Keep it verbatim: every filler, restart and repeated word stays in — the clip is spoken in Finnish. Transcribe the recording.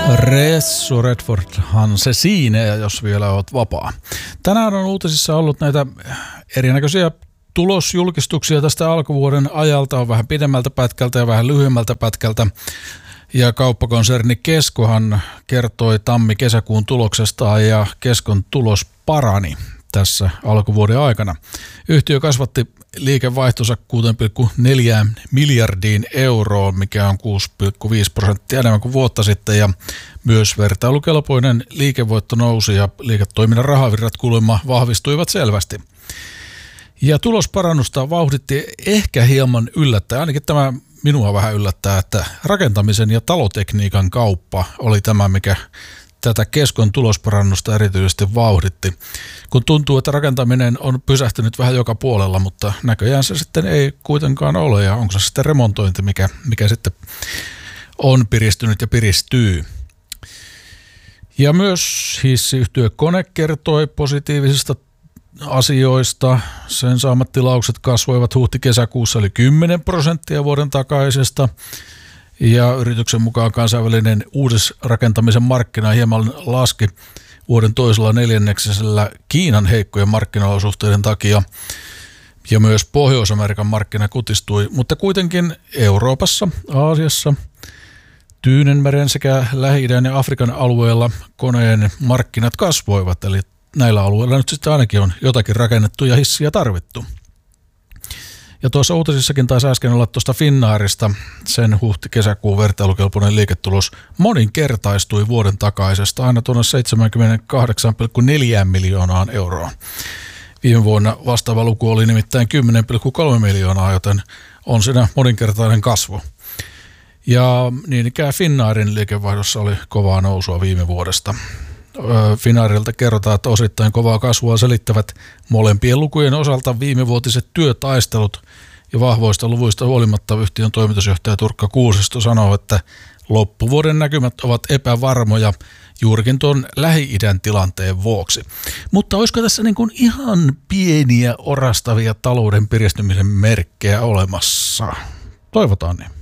Ressu Redfordhan se siinä, jos vielä olet vapaa. Tänään on uutisissa ollut näitä erinäköisiä tulosjulkistuksia tästä alkuvuoden ajalta, on vähän pidemmältä pätkältä ja vähän lyhyemmältä pätkältä. Ja kauppakonserni Keskohan kertoi tammi-kesäkuun tuloksestaan ja Keskon tulos parani tässä alkuvuoden aikana. Yhtiö kasvatti liikevaihtonsa kuusi pilkku neljä miljardiin euroon, mikä on kuusi pilkku viisi prosenttia enemmän kuin vuotta sitten, ja myös vertailukelpoinen liikevoitto nousi ja liiketoiminnan rahavirrat kuulemma vahvistuivat selvästi. Ja tulosparannusta vauhditti ehkä hieman yllättäen, ainakin tämä minua vähän yllättää, että rakentamisen ja talotekniikan kauppa oli tämä, mikä tätä Keskon tulosparannusta erityisesti vauhditti, kun tuntuu, että rakentaminen on pysähtynyt vähän joka puolella, mutta näköjään se sitten ei kuitenkaan ole, ja onko se sitten remontointi, mikä, mikä sitten on piristynyt ja piristyy. Ja myös hissiyhtiö Kone kertoi positiivisista asioista. Sen saamat tilaukset kasvoivat huhti-kesäkuussa eli kymmenen prosenttia vuoden takaisesta. Ja yrityksen mukaan kansainvälinen uudisrakentamisen markkina hieman laski vuoden toisella neljänneksellä Kiinan heikkojen markkinaolosuhteiden takia. Ja myös Pohjois-Amerikan markkina kutistui, mutta kuitenkin Euroopassa, Aasiassa, Tyynenmeren sekä Lähi-idän ja Afrikan alueella Koneen markkinat kasvoivat. Eli näillä alueilla nyt sitten ainakin on jotakin rakennettu ja hissiä tarvittu. Ja tuossa uutisissakin taisi äsken olla tuosta Finnairista, sen huhti-kesäkuun vertailukelpoinen liiketulos moninkertaistui vuoden takaisesta aina tuonne seitsemänkymmentäkahdeksan pilkku neljä miljoonaan euroon. Viime vuonna vastaava luku oli nimittäin kymmenen pilkku kolme miljoonaa, joten on siinä moninkertainen kasvu. Ja niin ikään Finnairin liikevaihdossa oli kovaa nousua viime vuodesta. Finnairilta kerrotaan, että osittain kovaa kasvua selittävät molempien lukujen osalta viimevuotiset työtaistelut, ja vahvoista luvuista huolimatta yhtiön toimitusjohtaja Turkka Kuusisto sanoo, että loppuvuoden näkymät ovat epävarmoja juurikin tuon Lähi-idän tilanteen vuoksi. Mutta olisiko tässä niin kuin ihan pieniä orastavia talouden piristymisen merkkejä olemassa? Toivotaan niin.